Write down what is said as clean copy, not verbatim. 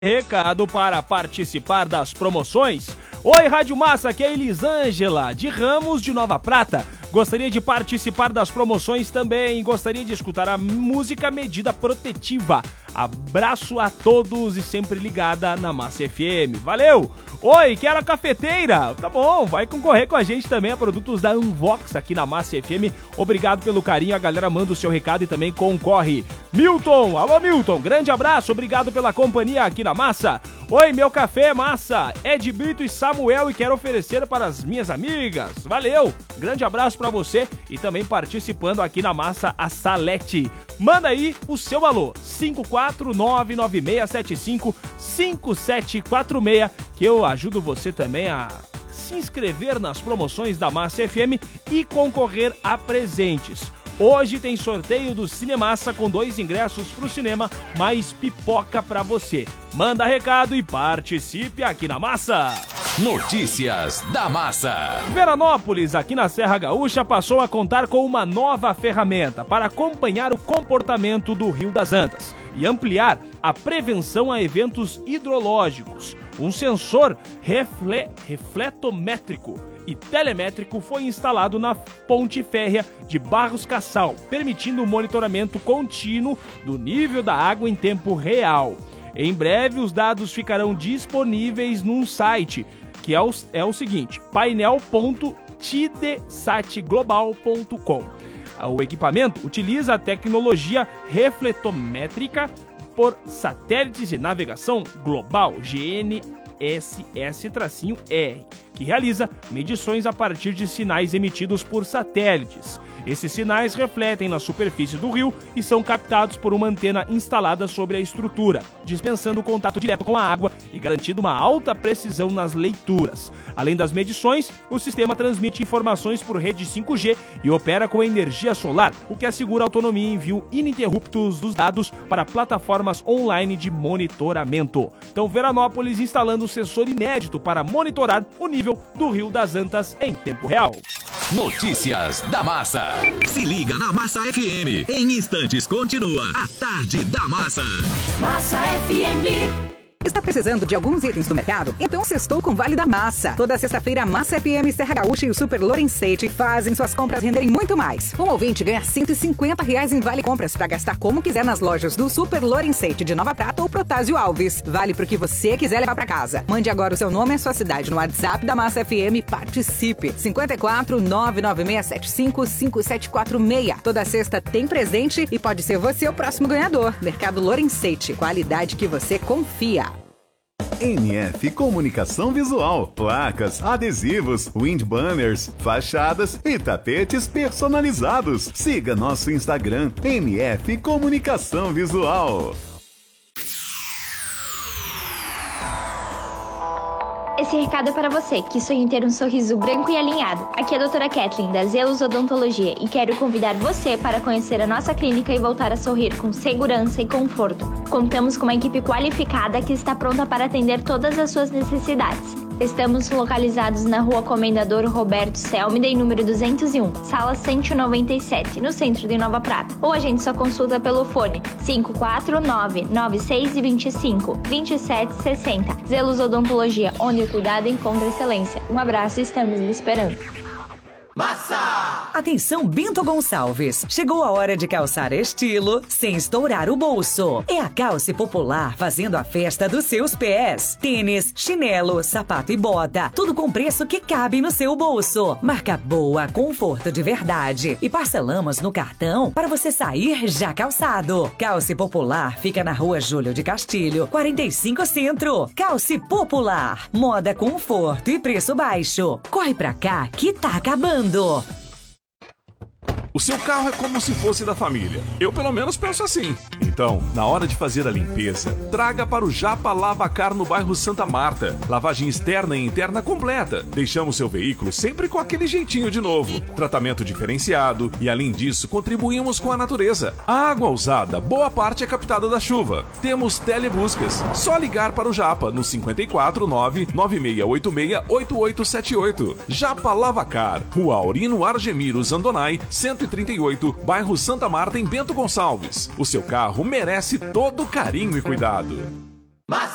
Recado para participar das promoções. Oi, Rádio Massa, aqui é a Elisângela, de Ramos de Nova Prata. Gostaria de participar das promoções também. Gostaria de escutar a música Medida Protetiva. Abraço a todos e sempre ligada na Massa FM. Valeu! Oi, quero a cafeteira. Tá bom, vai concorrer com a gente também a produtos da Unvox aqui na Massa FM. Obrigado pelo carinho, a galera manda o seu recado e também concorre. Milton, alô Milton, grande abraço, obrigado pela companhia aqui na Massa. Oi, meu café é massa, Ed Brito e Samuel e quero oferecer para as minhas amigas. Valeu, grande abraço para você e também participando aqui na Massa a Salete. Manda aí o seu alô, 54996755746, que eu ajudo você também a se inscrever nas promoções da Massa FM e concorrer a presentes. Hoje tem sorteio do Cinemassa com 2 ingressos pro cinema, mais pipoca pra você. Manda recado e participe aqui na Massa. Notícias da Massa. Veranópolis, aqui na Serra Gaúcha, passou a contar com uma nova ferramenta para acompanhar o comportamento do Rio das Antas e ampliar a prevenção a eventos hidrológicos. Um sensor refletométrico e telemétrico foi instalado na ponte férrea de Barros Cassal, permitindo o monitoramento contínuo do nível da água em tempo real. Em breve, os dados ficarão disponíveis num site, que é o seguinte, painel.tidsatglobal.com. O equipamento utiliza a tecnologia refletométrica por satélites de navegação global, GNSS-R, que realiza medições a partir de sinais emitidos por satélites. Esses sinais refletem na superfície do rio e são captados por uma antena instalada sobre a estrutura, dispensando o contato direto com a água e garantindo uma alta precisão nas leituras. Além das medições, o sistema transmite informações por rede 5G e opera com energia solar, o que assegura autonomia e envio ininterruptos dos dados para plataformas online de monitoramento. Então, Veranópolis instalando um sensor inédito para monitorar o nível do Rio das Antas em tempo real. Notícias da Massa. Se liga na Massa FM. Em instantes continua a Tarde da Massa. Massa FM. Está precisando de alguns itens do mercado? Então sextou com Vale da Massa. Toda sexta-feira, a Massa FM, Serra Gaúcha e o Super Lorenzetti fazem suas compras renderem muito mais. Um ouvinte ganha R$150 em Vale Compras para gastar como quiser nas lojas do Super Lorenzetti de Nova Prata ou Protásio Alves. Vale pro que você quiser levar para casa. Mande agora o seu nome e a sua cidade no WhatsApp da Massa FM e participe. 54 99675 5746. Toda sexta tem presente e pode ser você o próximo ganhador. Mercado Lorenzetti. Qualidade que você confia. NF Comunicação Visual, placas, adesivos, wind banners, fachadas e tapetes personalizados. Siga nosso Instagram, NF Comunicação Visual. Esse recado é para você, que sonha em ter um sorriso branco e alinhado. Aqui é a doutora Kathleen, da Zelos Odontologia, e quero convidar você para conhecer a nossa clínica e voltar a sorrir com segurança e conforto. Contamos com uma equipe qualificada que está pronta para atender todas as suas necessidades. Estamos localizados na Rua Comendador Roberto Selmida, número 201, sala 197, no centro de Nova Prata. Ou agende sua consulta pelo fone 549-9625-2760. Zelos Odontologia, onde o cuidado encontra excelência. Um abraço e estamos lhe esperando. Massa! Atenção, Bento Gonçalves. Chegou a hora de calçar estilo sem estourar o bolso. É a Calce Popular fazendo a festa dos seus pés. Tênis, chinelo, sapato e bota. Tudo com preço que cabe no seu bolso. Marca boa, conforto de verdade. E parcelamos no cartão para você sair já calçado. Calce Popular fica na Rua Júlio de Castilho, 45 Centro. Calce Popular. Moda, conforto e preço baixo. Corre pra cá que tá acabando. O seu carro é como se fosse da família. Eu, pelo menos, penso assim. Então, na hora de fazer a limpeza, traga para o Japa Lavacar no bairro Santa Marta. Lavagem externa e interna completa. Deixamos seu veículo sempre com aquele jeitinho de novo. Tratamento diferenciado e, além disso, contribuímos com a natureza. A água usada, boa parte é captada da chuva. Temos telebuscas. Só ligar para o Japa no 549-9686-8878. Japa Lavacar, Rua Aurino Argemiro Zandonai, 138, bairro Santa Marta, em Bento Gonçalves. O seu carro merece todo o carinho e cuidado.